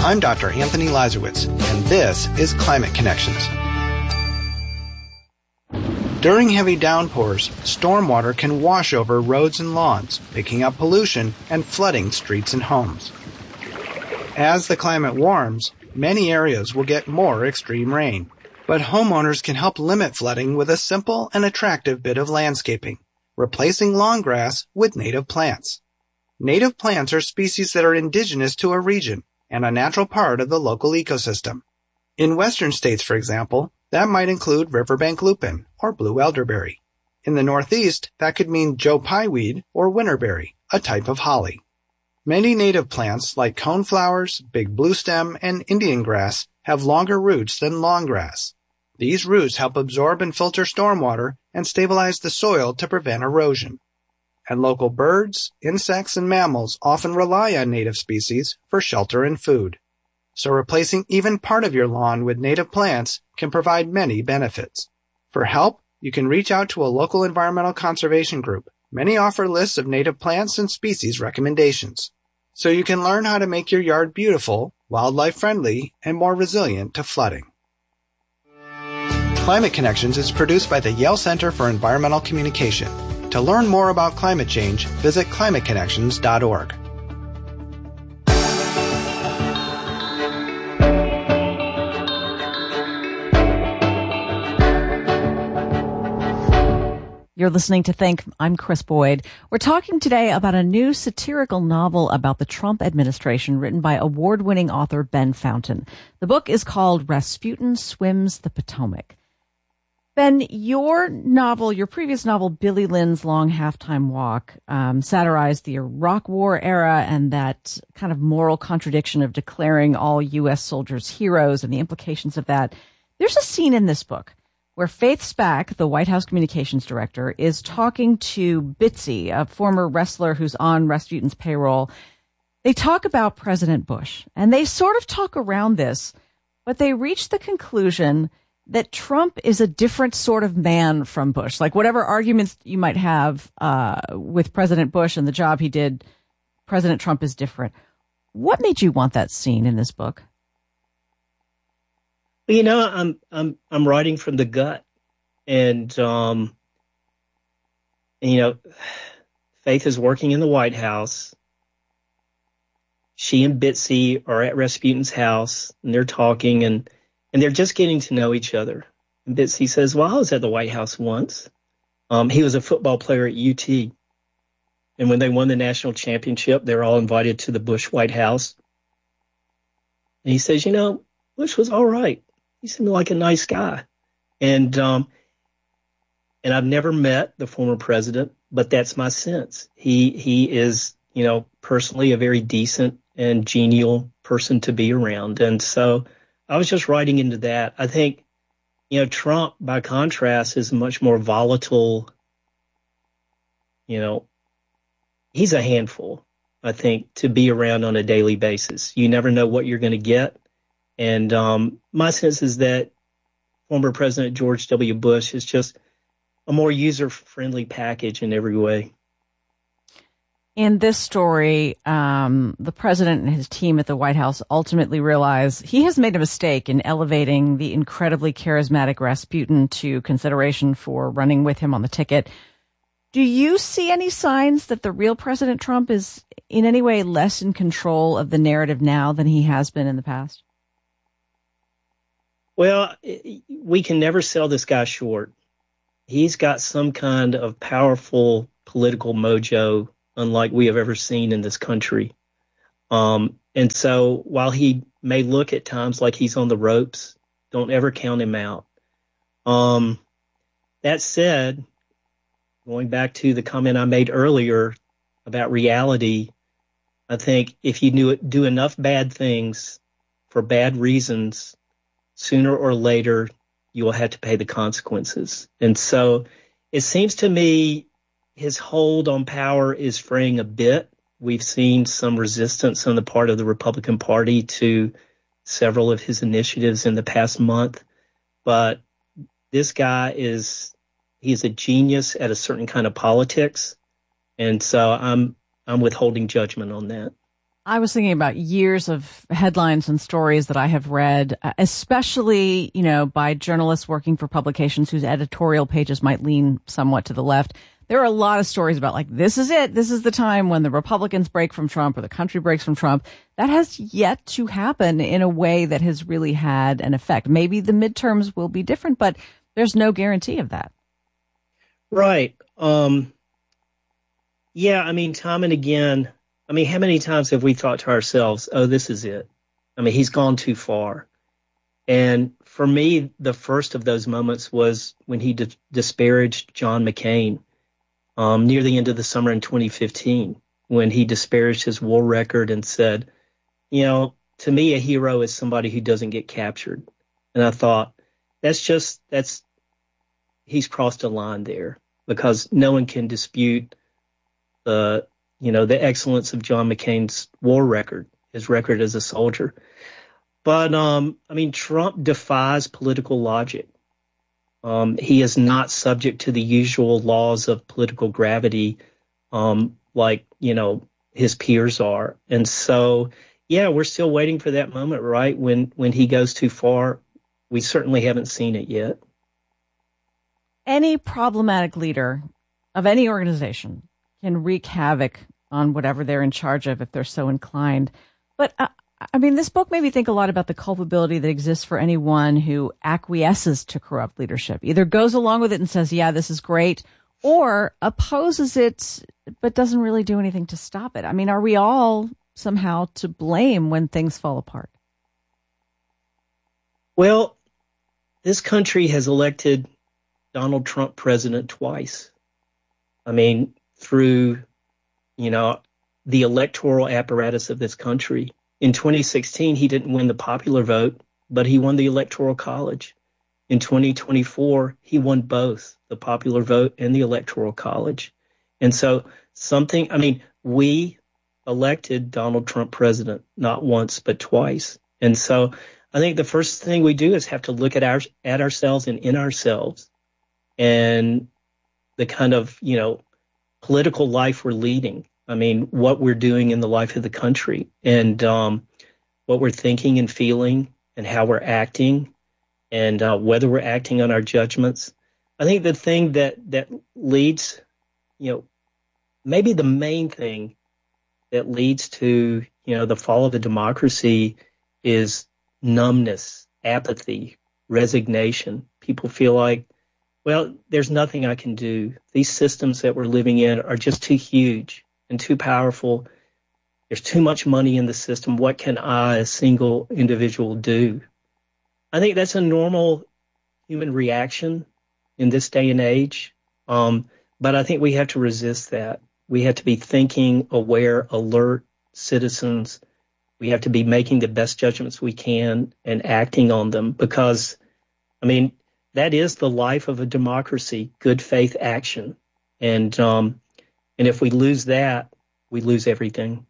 I'm Dr. Anthony Lazarowitz, and this is Climate Connections. During heavy downpours, stormwater can wash over roads and lawns, picking up pollution and flooding streets and homes. As the climate warms, many areas will get more extreme rain, but homeowners can help limit flooding with a simple and attractive bit of landscaping, replacing lawn grass with native plants. Native plants are species that are indigenous to a region and a natural part of the local ecosystem. In western states, for example, that might include riverbank lupin or blue elderberry. In the Northeast, that could mean Joe Pyeweed or winterberry, a type of holly. Many native plants like coneflowers, big bluestem, and Indian grass have longer roots than long grass. These roots help absorb and filter stormwater and stabilize the soil to prevent erosion. And local birds, insects, and mammals often rely on native species for shelter and food. So replacing even part of your lawn with native plants can provide many benefits. For help, you can reach out to a local environmental conservation group. Many offer lists of native plants and species recommendations. So you can learn how to make your yard beautiful, wildlife-friendly, and more resilient to flooding. Climate Connections is produced by the Yale Center for Environmental Communication. To learn more about climate change, visit climateconnections.org. You're listening to Think. I'm Chris Boyd. We're talking today about a new satirical novel about the Trump administration written by award-winning author Ben Fountain. The book is called Rasputin Swims the Potomac. Ben, your previous novel, Billy Lynn's Long Halftime Walk, satirized the Iraq War era and that kind of moral contradiction of declaring all U.S. soldiers heroes and the implications of that. There's a scene in this book where Faith Spack, the White House communications director, is talking to Bitsy, a former wrestler who's on Rasputin's payroll. They talk about President Bush, and they sort of talk around this, but they reach the conclusion that Trump is a different sort of man from Bush. Like whatever arguments you might have with President Bush and the job he did, President Trump is different. What made you want that scene in this book? Well, you know, I'm writing from the gut, and you know, Faith is working in the White House. She and Bitsy are at Rasputin's house, and they're talking, and they're just getting to know each other. And Bitsy says, "Well, I was at the White House once. He was a football player at UT, and when they won the national championship, they were all invited to the Bush White House." And he says, "You know, Bush was all right. He seemed like a nice guy." And I've never met the former president, but that's my sense. He is, you know, personally a very decent and genial person to be around. And so I was just writing into that. I think, you know, Trump, by contrast, is much more volatile. You know, he's a handful, I think, to be around on a daily basis. You never know what you're going to get. And my sense is that former President George W. Bush is just a more user-friendly package in every way. In this story, the president and his team at the White House ultimately realize he has made a mistake in elevating the incredibly charismatic Rasputin to consideration for running with him on the ticket. Do you see any signs that the real President Trump is in any way less in control of the narrative now than he has been in the past? Well, we can never sell this guy short. He's got some kind of powerful political mojo unlike we have ever seen in this country. And so while he may look at times like he's on the ropes, don't ever count him out. That said, going back to the comment I made earlier about reality, I think if you do enough bad things for bad reasons, sooner or later, you will have to pay the consequences. And so it seems to me his hold on power is fraying a bit. We've seen some resistance on the part of the Republican Party to several of his initiatives in the past month. But this guy he's a genius at a certain kind of politics. And so I'm withholding judgment on that. I was thinking about years of headlines and stories that I have read, especially, by journalists working for publications whose editorial pages might lean somewhat to the left. There are a lot of stories about like, this is it. This is the time when the Republicans break from Trump or the country breaks from Trump. That has yet to happen in a way that has really had an effect. Maybe the midterms will be different, but there's no guarantee of that. Right. Yeah, I mean, time and again, how many times have we thought to ourselves, oh, this is it? He's gone too far. And for me, the first of those moments was when he disparaged John McCain near the end of the summer in 2015, when he disparaged his war record and said, to me, a hero is somebody who doesn't get captured. And I thought, he's crossed a line there, because no one can dispute the excellence of John McCain's war record, his record as a soldier. But, Trump defies political logic. He is not subject to the usual laws of political gravity, like his peers are. And so, yeah, we're still waiting for that moment, right? When he goes too far. We certainly haven't seen it yet. Any problematic leader of any organization can wreak havoc on whatever they're in charge of if they're so inclined. But this book made me think a lot about the culpability that exists for anyone who acquiesces to corrupt leadership, either goes along with it and says, yeah, this is great, or opposes it but doesn't really do anything to stop it. Are we all somehow to blame when things fall apart? Well, this country has elected Donald Trump president twice. Through, the electoral apparatus of this country. In 2016, he didn't win the popular vote, but he won the Electoral College. In 2024, he won both the popular vote and the Electoral College. And so we elected Donald Trump president, not once, but twice. And so I think the first thing we do is have to look at ourselves and in ourselves and the kind of, political life we're leading. What we're doing in the life of the country, and what we're thinking and feeling and how we're acting, and whether we're acting on our judgments. I think the thing that leads, maybe the main thing that leads to, the fall of the democracy is numbness, apathy, resignation. People feel like, well, there's nothing I can do. These systems that we're living in are just too huge and too powerful. There's too much money in the system. What can I, a single individual, do? I think that's a normal human reaction in this day and age. But I think we have to resist that. We have to be thinking, aware, alert citizens. We have to be making the best judgments we can and acting on them, because, that is the life of a democracy, good faith action. And if we lose that, we lose everything.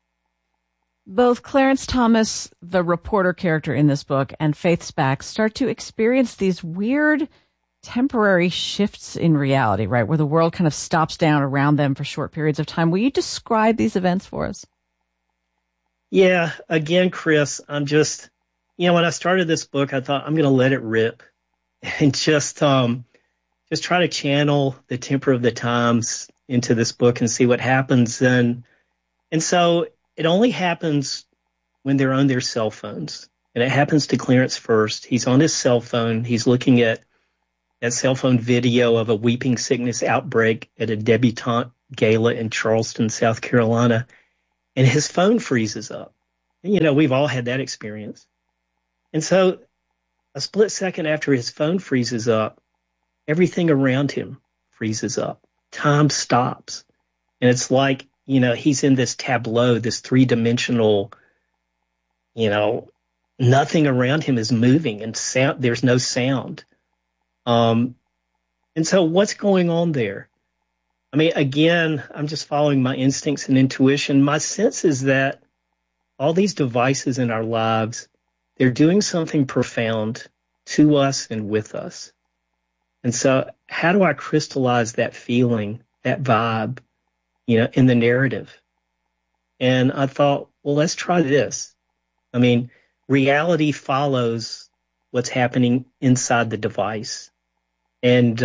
Both Clarence Thomas, the reporter character in this book, and Faith Spack start to experience these weird temporary shifts in reality, right, where the world kind of stops down around them for short periods of time. Will you describe these events for us? Yeah, again, Chris, I'm just, when I started this book, I thought I'm going to let it rip and just try to channel the temper of the times into this book and see what happens. And so it only happens when they're on their cell phones. And it happens to Clarence first. He's on his cell phone. He's looking at that cell phone video of a weeping sickness outbreak at a debutante gala in Charleston, South Carolina. And his phone freezes up. We've all had that experience. And so a split second after his phone freezes up, everything around him freezes up. Time stops. And it's like, he's in this tableau, this three-dimensional, nothing around him is moving and sound, there's no sound. And so what's going on there? Again, I'm just following my instincts and intuition. My sense is that all these devices in our lives, they're doing something profound to us and with us. And so how do I crystallize that feeling, that vibe, in the narrative? And I thought, well, let's try this. I mean, reality follows what's happening inside the device. And,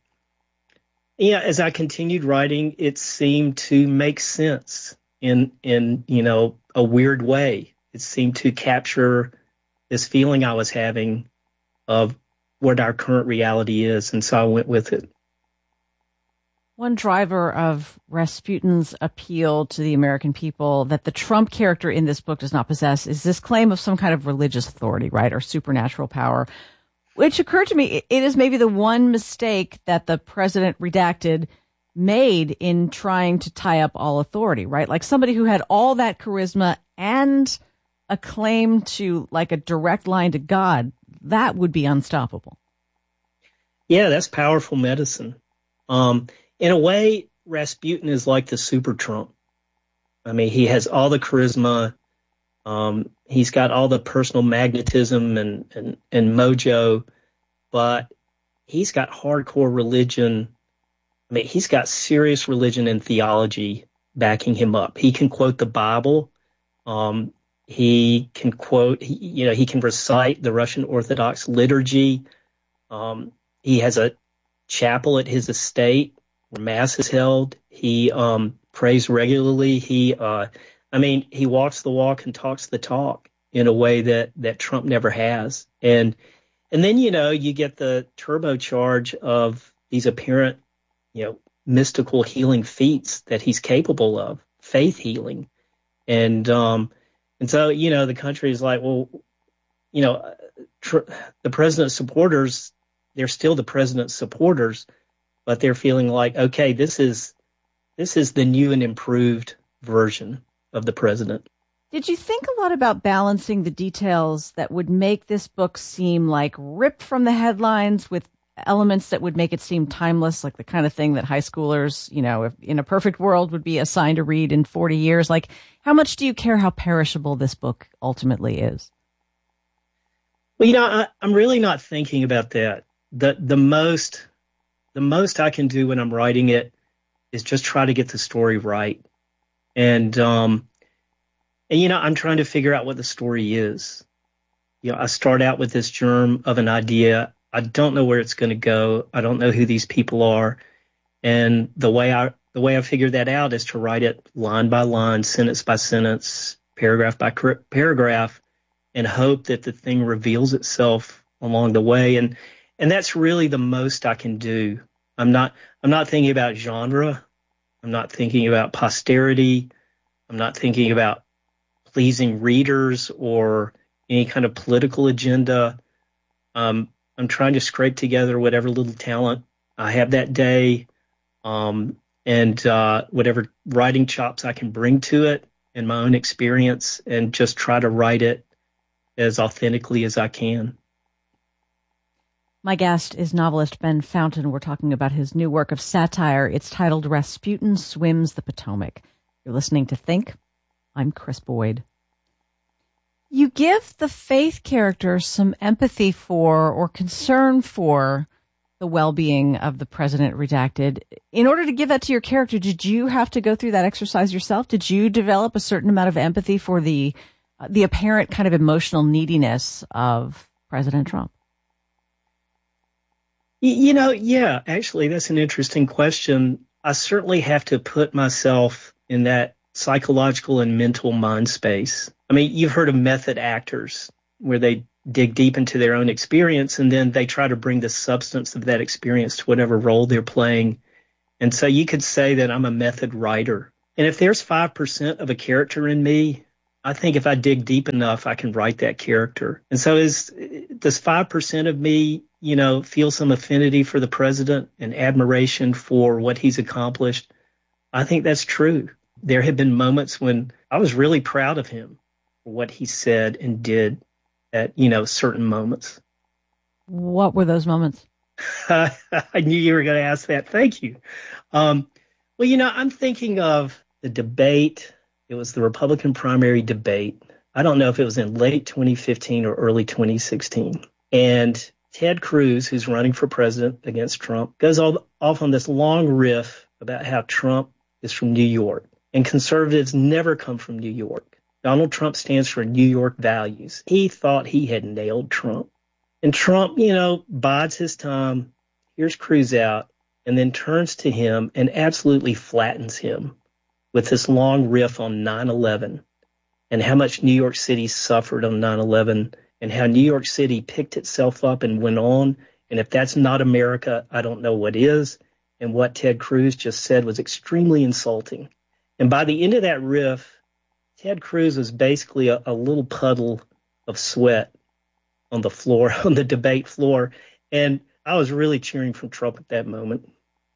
as I continued writing, it seemed to make sense in a weird way. It seemed to capture this feeling I was having of what our current reality is. And so I went with it. One driver of Rasputin's appeal to the American people that the Trump character in this book does not possess is this claim of some kind of religious authority, right, or supernatural power, which occurred to me, it is maybe the one mistake that the president redacted made in trying to tie up all authority, right? Like somebody who had all that charisma and a claim to like a direct line to God, that would be unstoppable. Yeah, that's powerful medicine. In a way, Rasputin is like the super Trump. I mean, he has all the charisma. He's got all the personal magnetism and mojo, but he's got hardcore religion. I mean, he's got serious religion and theology backing him up. He can quote the Bible. He can recite the Russian Orthodox liturgy. He has a chapel at his estate where mass is held. He prays regularly. He walks the walk and talks the talk in a way that Trump never has. And then, you get the turbocharge of these apparent, mystical healing feats that he's capable of, faith healing. And so, the country is like, well, the president's supporters, they're still the president's supporters, but they're feeling like, okay, this is the new and improved version of the president. Did you think a lot about balancing the details that would make this book seem like ripped from the headlines with elements that would make it seem timeless, like the kind of thing that high schoolers, if in a perfect world would be assigned to read in 40 years? Like, how much do you care how perishable this book ultimately is? Well, I'm really not thinking about that. The most I can do when I'm writing it is just try to get the story right. And I'm trying to figure out what the story is. I start out with this germ of an idea. I don't know where it's going to go. I don't know who these people are. And the way I figure that out is to write it line by line, sentence by sentence, paragraph by paragraph, and hope that the thing reveals itself along the way. And that's really the most I can do. I'm not thinking about genre. I'm not thinking about posterity. I'm not thinking about pleasing readers or any kind of political agenda. I'm trying to scrape together whatever little talent I have that day, and whatever writing chops I can bring to it and my own experience, and just try to write it as authentically as I can. My guest is novelist Ben Fountain. We're talking about his new work of satire. It's titled Rasputin Swims the Potomac. You're listening to Think. I'm Chris Boyd. You give the faith character some empathy for or concern for the well-being of the president redacted. In order to give that to your character, did you have to go through that exercise yourself? Did you develop a certain amount of empathy for the apparent kind of emotional neediness of President Trump? Yeah, actually, that's an interesting question. I certainly have to put myself in that psychological and mental mind space. I mean, you've heard of method actors where they dig deep into their own experience and then they try to bring the substance of that experience to whatever role they're playing. And so you could say that I'm a method writer. And if there's 5% of a character in me, I think if I dig deep enough, I can write that character. And so does 5% of me, feel some affinity for the president and admiration for what he's accomplished? I think that's true. There have been moments when I was really proud of him for what he said and did at, certain moments. What were those moments? I knew you were going to ask that. Thank you. I'm thinking of the debate. It was the Republican primary debate. I don't know if it was in late 2015 or early 2016. And Ted Cruz, who's running for president against Trump, goes off on this long riff about how Trump is from New York. And conservatives never come from New York. Donald Trump stands for New York values. He thought he had nailed Trump. And Trump, bides his time, hears Cruz out, and then turns to him and absolutely flattens him with this long riff on 9/11 and how much New York City suffered on 9/11 and how New York City picked itself up and went on. And if that's not America, I don't know what is. And what Ted Cruz just said was extremely insulting. And by the end of that riff, Ted Cruz was basically a little puddle of sweat on the floor, on the debate floor. And I was really cheering for Trump at that moment.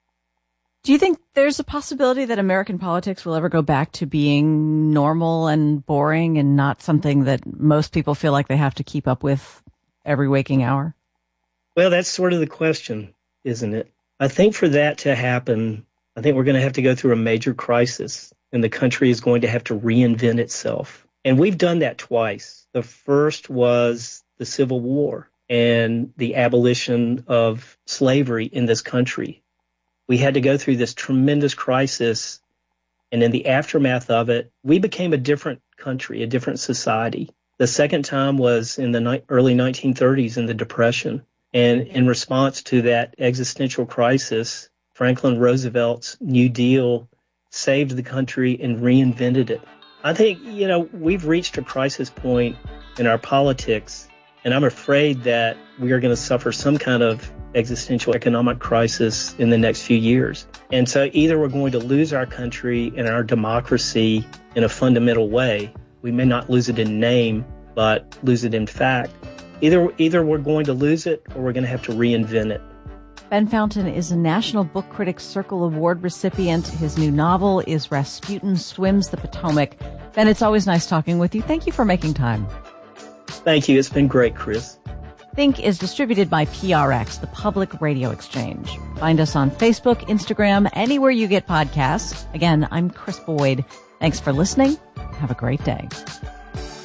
Do you think there's a possibility that American politics will ever go back to being normal and boring and not something that most people feel like they have to keep up with every waking hour? Well, that's sort of the question, isn't it? I think for that to happen, I think we're going to have to go through a major crisis, and the country is going to have to reinvent itself. And we've done that twice. The first was the Civil War and the abolition of slavery in this country. We had to go through this tremendous crisis, and in the aftermath of it, we became a different country, a different society. The second time was in the early 1930s in the Depression. And in response to that existential crisis, Franklin Roosevelt's New Deal saved the country and reinvented it. I think, we've reached a crisis point in our politics, and I'm afraid that we are going to suffer some kind of existential economic crisis in the next few years. And so either we're going to lose our country and our democracy in a fundamental way. We may not lose it in name, but lose it in fact. Either we're going to lose it or we're going to have to reinvent it. Ben Fountain is a National Book Critics Circle Award recipient. His new novel is Rasputin Swims the Potomac. Ben, it's always nice talking with you. Thank you for making time. Thank you. It's been great, Chris. Think is distributed by PRX, the Public Radio Exchange. Find us on Facebook, Instagram, anywhere you get podcasts. Again, I'm Chris Boyd. Thanks for listening. Have a great day.